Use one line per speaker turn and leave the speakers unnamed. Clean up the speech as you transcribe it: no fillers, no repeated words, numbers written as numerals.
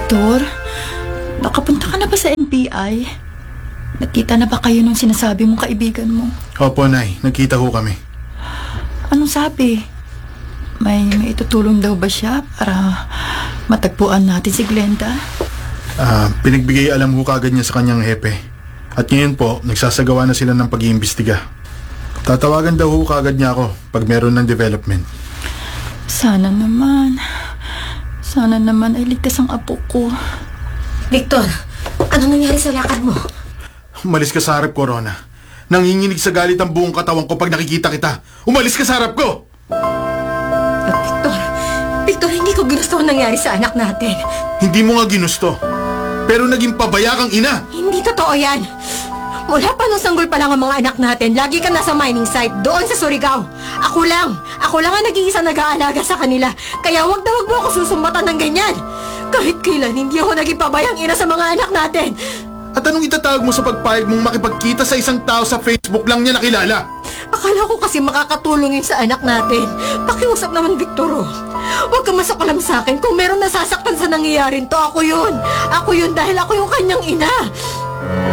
Victor, nakapunta ka na ba sa NBI? Nakita na ba kayo nung sinasabi mong kaibigan mo?
Opo, Nay. Nagkita ho kami.
Anong sabi? May itutulong daw ba siya para matagpuan natin si Glenda?
Pinagbigay alam ho kagad niya sa kanyang hepe. At ngayon po, nagsasagawa na sila ng pag-iimbestiga. Tatawagan daw ho kagad niya ako pag meron ng development.
Sana naman ay ligtas ang apo ko.
Victor, ano nangyari sa lakad mo?
Umalis ka sa harap ko, Rona. Nanginginig sa galit ang buong katawan ko pag nakikita kita. Umalis ka sa harap ko!
Victor, hindi ko ginusto ang nangyari sa anak natin.
Hindi mo nga ginusto. Pero naging pabaya kang ina.
Hindi totoo yan. Mula pa nung sanggol pa lang ang mga anak natin, lagi ka nasa mining site, doon sa Surigao. Ako lang ang nag-iisa nag-aalaga sa kanila. Kaya wag mo ako susumbatan ng ganyan. Kahit kailan, hindi ako naging pabayang ina sa mga anak natin.
At anong itatawag mo sa pagpayag mong makipagkita sa isang tao sa Facebook lang niya nakilala?
Akala ko kasi makakatulong yun sa anak natin. Pakiusap naman, Victor. Huwag ka masakulam sa akin. Kung meron nasasaktan sa nangyayarin to, ako yun. Ako yun dahil ako yung kanyang ina.